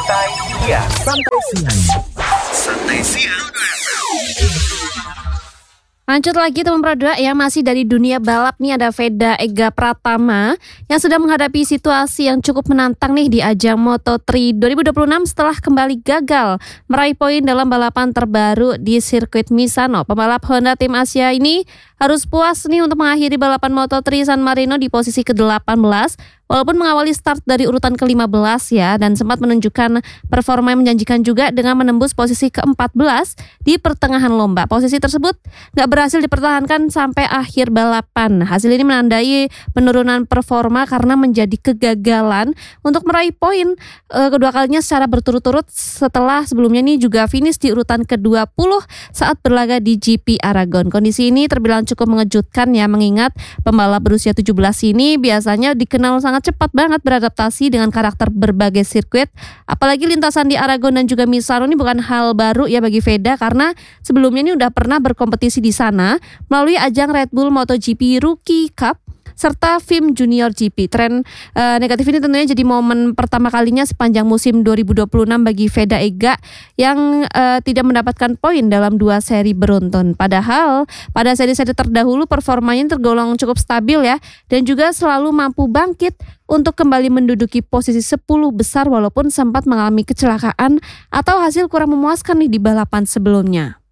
Santai Siang. Santai Siang. Santai Siang. Lanjut lagi teman Pro2 yang masih dari dunia balap nih, ada Veda Ega Pratama yang sudah menghadapi situasi yang cukup menantang nih di ajang Moto3 2026 setelah kembali gagal meraih poin dalam balapan terbaru di sirkuit Misano. Pembalap Honda Tim Asia ini harus puas nih untuk mengakhiri balapan Moto3 San Marino di posisi ke-18 walaupun mengawali start dari urutan ke-15 ya, dan sempat menunjukkan performa yang menjanjikan juga dengan menembus posisi ke-14 di pertengahan lomba. Posisi tersebut nggak berhasil dipertahankan sampai akhir balapan. Hasil ini menandai penurunan performa karena menjadi kegagalan untuk meraih poin kedua kalinya secara berturut-turut setelah sebelumnya ini juga finish di urutan ke-20 saat berlaga di GP Aragon. Kondisi ini terbilang cukup mengejutkan ya, mengingat pembalap berusia 17 ini biasanya dikenal sangat cepat banget beradaptasi dengan karakter berbagai sirkuit. Apalagi lintasan di Aragon dan juga Misano ini bukan hal baru ya bagi Veda, karena sebelumnya ini udah pernah berkompetisi di sana melalui ajang Red Bull MotoGP Rookie Cup serta FIM Junior GP. Tren negatif ini tentunya jadi momen pertama kalinya sepanjang musim 2026 bagi Veda Ega yang tidak mendapatkan poin dalam 2 seri beruntun. Padahal pada seri-seri terdahulu performanya tergolong cukup stabil ya, dan juga selalu mampu bangkit untuk kembali menduduki posisi 10 besar walaupun sempat mengalami kecelakaan atau hasil kurang memuaskan nih di balapan sebelumnya.